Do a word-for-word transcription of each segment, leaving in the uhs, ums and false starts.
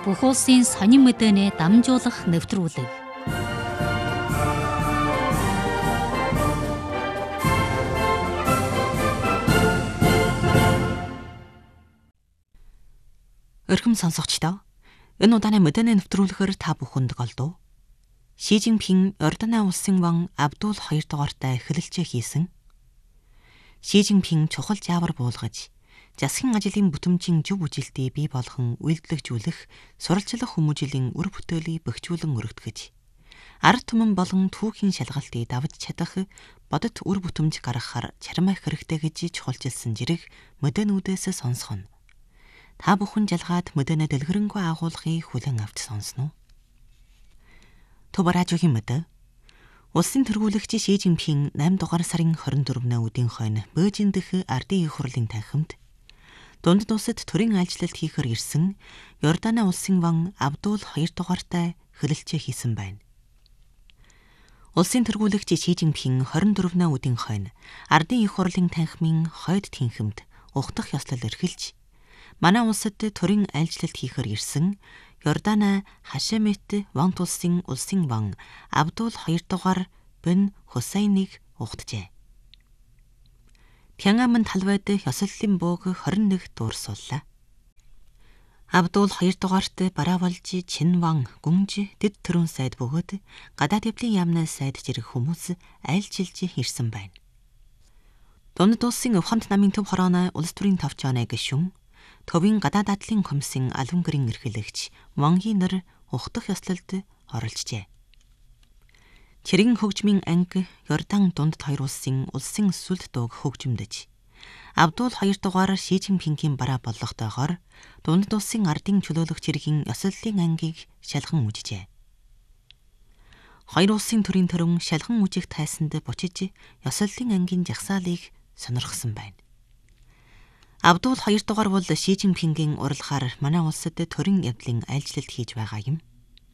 Бүх улсын сонин мэдээний дамжуулах нэвтрүүлэг. Өрхөм сонсогчдоо, энэ удааны мэдээний нэвтрүүлгээр та бүхэнд голдов. Ши Жинпин Йорданы улсын ван Абдул хоёр дугаартай эхлэлцээ хийсэн. Ши Жинпин чухал жаавар буулгаж, засгийн ажлын бүтэмжийн зөв үжилтийг бий болгон үйлдвэрлэгжүүлэх сурвалжлах хүмүүжлийн үр бүтээлийг бэхжүүлэн өргөдгөж, ард түмэн болон түүхийн шалгалтыг давж чадах бодит үр бүтэмж гаргахаар чармаах хэрэгтэй гэж чухалчилсан зэрэг мэдээнүүдээс сонсгоно. Та бүхэн жалгаад мэдээнэ дэлгэрэнгүй агуулгыг хүлээн авч сонсно. Тубаражуугийн мэдээ. Улсын тэргүүлэгч Ши Жинпин найман дугаар сарын хорин дөрөвний өдийн хойно Бээжин дэх ардын их хурлын танхимд дундад улсад төрийн айлчлалт хийхээр ирсэн Йорданы улсын ван Абдул хоёр дугаартай эхлэлцээ хийсэн байна. Улсын тэргүүлэгч Ши Жинпин хорин дөрөвний өдийн хойно ардын их хурлын танхимын хойд тэнхимд ухтах ёслол эрхэлж, манай улсад төрийн айлчлалт хийхээр ирсэн Йорданы Хашемет ван улсын улсын ван Абдул хоёр дугаар бен Хусайныг ухтжээ. Тянгаамын талбайд ёслолын бөөг хорин нэг дуурсууллаа. Абдул хоёр дугаарт бараавалж Чин ван гүнж дэд төрөн сайд бөгөөд гадаад явдлын яамнаас сайд жирэх хүмүүс айлчилж ирсэн байна. Дундад улсын Увхант намын төв хорооны улс төрийн товчооны гишүүн төвийн гадаад дадлын комиссын албан гэрийн эрхлэгч Ван Хинер ухтах ёслолд оролцжээ. Цэргийн хөгжмийн анги Йордан дундад хоёр улсын улсын сүлд дууг хөгжимдөж, Абдул хоёр дугаар Ши Жинпингийн бараа болгохтойгоор дундад улсын ардын чөлөөлөх цэргийн ёслолын ангийг шалган үжжээ. Хоёр улсын төрийн төрөн шалган үжих тайсанд бучиж ёслолын ангийн жагсаалыг сонирхсон байна. Абдул хоёр дугаар бол Ши Жинпингийн уралгаар манай улсад төрийн явдлын айлчлалт хийж байгаа юм.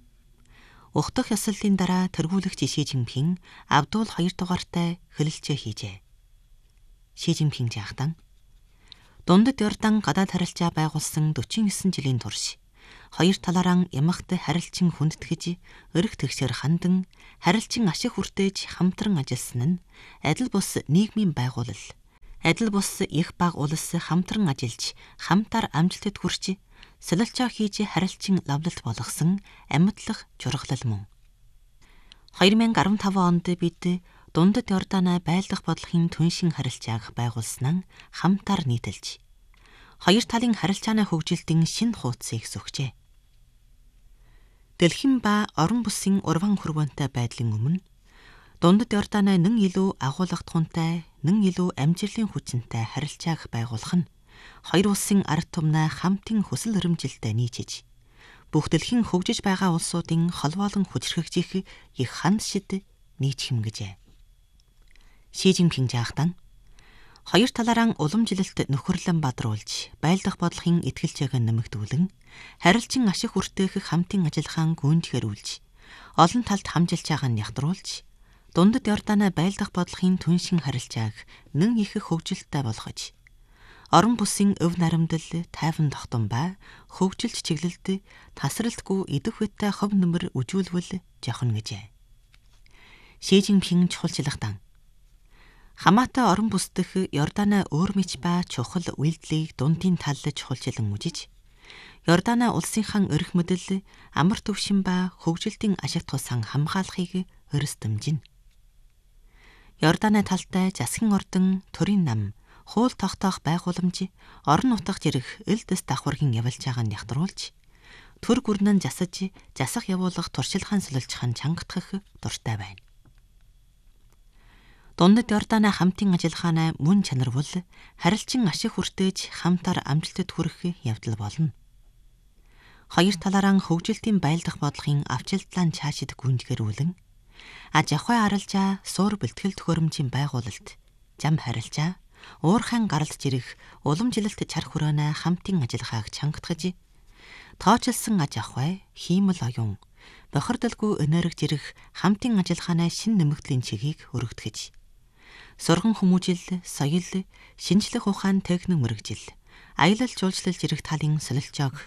Ухтах ёслолын дараа тэргүүлэгч Ши Жинпин Абдул хоёр дугаартай эхлэлцээ хийжээ. Ши Жинпин жаахтан дундад Йордан гадаад харилцаа байгуулсан дөрвөн девять жилийн турш хоёр талаараа ямагт харилцан хүндэтгэж, өрх тэгшээр хандан, харилцан ашиг хүртээж хамтран ажилласан нь адил бус нийгмийн байгуулал, адил бус их баг улс хамтран ажиллаж, хамтаар амжилтад хүрч, солилцоо хийж харилцан лавлалт болгосон амьдлах жургалал мөн. хоёр мянга арван таван онд бид дундад Йорданы байлдах бодлогын түншин харилцааг байгуулснаа хамтаар нийтэлж, хоёр талын харилцааны хөгжилтийн шинэ хуудсыг зөвхжээ. Дэлхийн ба орон бүсийн урван хүрвэнтэй байдлын өмнө дундад Йорданы нэн илүү агуулгатхуунтай, нэн илүү амжилтын хүчинтэй харилцааг байгуулах нь хоёр улсын ард түмнээ хамтын хүсэл эрмжилтэд нийцэж, бүх дэлхийн хөгжиж байгаа улсуудын холбоолон хүчрхэгжих их ханд шид нийч хэмгэжээ. Ши Жинпин жаахтан хоёр талаараа уламжлалт нөхөрлөн бадруулж, байлдах бодлогын итгэлцээг нэмэгдүүлэн, харилцан ашиг хүртээх хамтын ажиллагаан гүйнжгэрүүлж, олон талд хамжилж байгааг нь ягтруулж, дундад Йорданы байлдах бодлогын түншин харилцааг нэн их хөгжилттэй болгож, орон бүсийн өв наримдал, тайван тогтун бай, хөгжилт чиглэлд тасралтгүй идэх үедээ хов нөмөр үжүүлвэл жохно гэжээ. Ши Жинпин чухалчлагтан хамаатай орон бүс дэх Йорданы өөр мэч ба чухал үйлдэлийг дундын тал чухалчлан үжиж, Йорданы улсынхаа өрх мэдэл, амар төвшин ба хөгжилтийн ашиг тусан хамгаалахыг өрс дэмжинэ. Йорданы талтай засгийн ордон, төрийн нам, хууль тогтоох байгууламж, орон нутагт ирэх эл дэс давхаргийн явуулж байгааг нь ягтруулж, төр гүрнэн засаж, засах явуулах туршилгаан солилцохын чангатгах дуртай байна. Дундад Йорданы хамтын ажиллагааны мөн чанар бол харилцан ашиг хүртээж хамтаар амжилтад хүрэх явдал болно. Хоёр талаараа хөгжилтийн байлдах бодлогын авчилтлаан цаашид гүйнжгэрүүлэн, аж ахуй арилжаа, суур бэлтгэл төхөөрөмжийн байгуулалт, зам харилцаа, уурхайн гаралд жирэх уламжлалт чар хүрээний хамтын ажиллагааг чангатгаж, тооцолсон аж ахуй, хиймэл оюун, бохирдолгүй энерги жирэх хамтын ажиллагааны шин нэмэгдлийн чигийг өргөдгөж, сурган хүмүүжил, соёл, шинжлэх ухаан техник мэрэгжил, аялал жуулчлал жирэх талын солилцоог